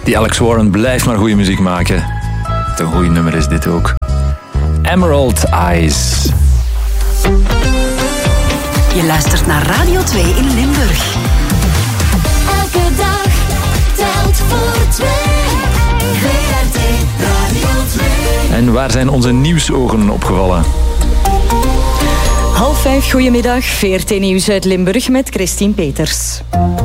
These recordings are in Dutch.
Die Alex Warren blijft maar goede muziek maken. Een goede nummer is dit ook. Emerald Eyes. Je luistert naar Radio 2 in Limburg. Elke dag telt voor twee. VRT Radio 2. En waar zijn onze nieuwsogen opgevallen? 4:30, goedemiddag. VRT Nieuws uit Limburg met Christine Peters.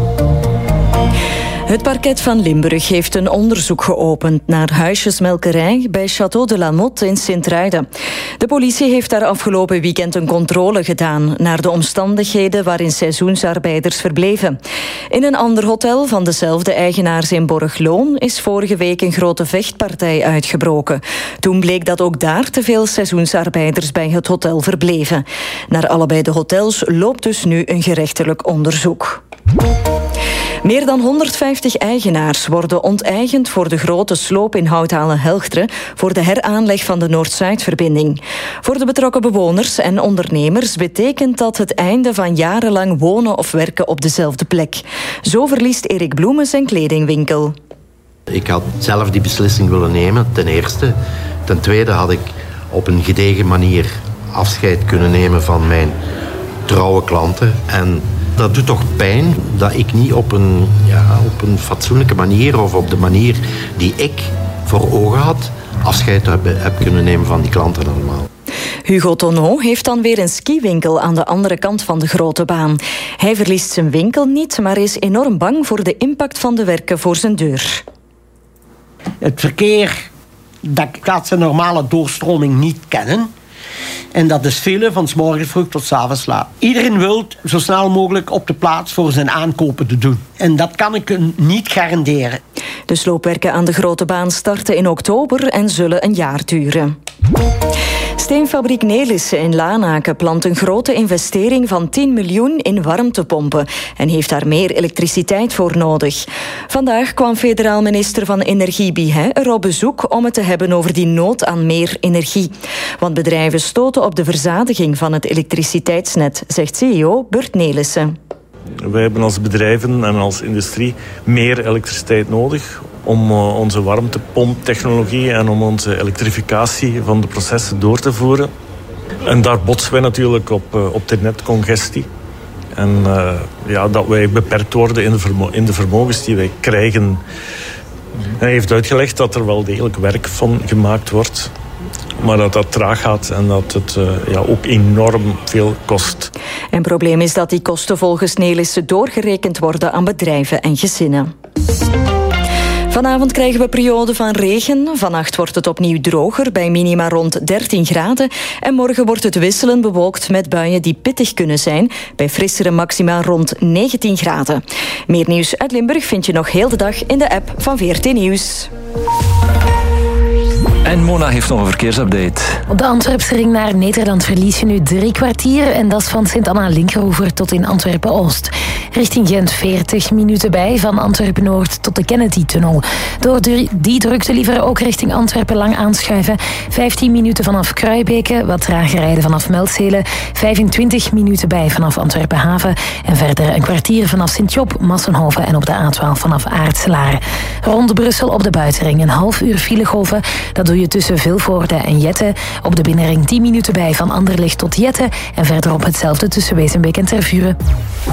Het parket van Limburg heeft een onderzoek geopend naar huisjesmelkerij bij Château de la Motte in Sint-Truiden. De politie heeft daar afgelopen weekend een controle gedaan naar de omstandigheden waarin seizoensarbeiders verbleven. In een ander hotel van dezelfde eigenaars in Borgloon is vorige week een grote vechtpartij uitgebroken. Toen bleek dat ook daar te veel seizoensarbeiders bij het hotel verbleven. Naar allebei de hotels loopt dus nu een gerechtelijk onderzoek. Meer dan 150 eigenaars worden onteigend voor de grote sloop in Houthalen-Helchteren voor de heraanleg van de Noord-Zuid-verbinding. Voor de betrokken bewoners en ondernemers betekent dat het einde van jarenlang wonen of werken op dezelfde plek. Zo verliest Erik Bloemen zijn kledingwinkel. Ik had zelf die beslissing willen nemen, ten eerste. Ten tweede had ik op een gedegen manier afscheid kunnen nemen van mijn trouwe klanten. En dat doet toch pijn dat ik niet op een fatsoenlijke manier of op de manier die ik voor ogen had afscheid heb kunnen nemen van die klanten allemaal. Hugo Tonneau heeft dan weer een skiwinkel aan de andere kant van de grote baan. Hij verliest zijn winkel niet, maar is enorm bang voor de impact van de werken voor zijn deur. Het verkeer, dat gaat zijn normale doorstroming niet kennen. En dat is vele van 's morgens vroeg tot 's avonds laat. Iedereen wil zo snel mogelijk op de plaats voor zijn aankopen te doen. En dat kan ik niet garanderen. De sloopwerken aan de grote baan starten in oktober en zullen een jaar duren. Steenfabriek Nelissen in Lanaken plant een grote investering van 10 miljoen in warmtepompen en heeft daar meer elektriciteit voor nodig. Vandaag kwam federaal minister van Energie Bihet er op bezoek om het te hebben over die nood aan meer energie. Want bedrijven stoten op de verzadiging van het elektriciteitsnet, zegt CEO Bert Nelissen. Wij hebben als bedrijven en als industrie meer elektriciteit nodig om onze warmtepomptechnologie en om onze elektrificatie van de processen door te voeren. En daar botsen wij natuurlijk op de netcongestie. En dat wij beperkt worden in de vermogens die wij krijgen. Hij heeft uitgelegd dat er wel degelijk werk van gemaakt wordt, maar dat dat traag gaat en dat het ook enorm veel kost. En het probleem is dat die kosten volgens Nelissen doorgerekend worden aan bedrijven en gezinnen. Vanavond krijgen we een periode van regen. Vannacht wordt het opnieuw droger, bij minima rond 13 graden. En morgen wordt het wisselend bewolkt met buien die pittig kunnen zijn, bij frissere maxima rond 19 graden. Meer nieuws uit Limburg vind je nog heel de dag in de app van VRT Nieuws. En Mona heeft nog een verkeersupdate. Op de Antwerpse ring naar Nederland verlies je nu 3 kwartier. En dat is van Sint-Anna-Linkeroever tot in Antwerpen-Oost. Richting Gent 40 minuten bij, van Antwerpen-Noord tot de Kennedy-tunnel. Door die drukte liever ook richting Antwerpen lang aanschuiven. 15 minuten vanaf Kruibeke, wat trager rijden vanaf Meldzelen. 25 minuten bij vanaf Antwerpen-Haven. En verder een kwartier vanaf Sint-Job, Massenhoven en op de A12 vanaf Aartselaar. Rond Brussel op de buitenring een half uur filegolven. Dat doe je tussen Vilvoorde en Jette. Op de binnenring 10 minuten bij van Anderlecht tot Jette. En verderop hetzelfde tussen Wezenbeek en Tervuren.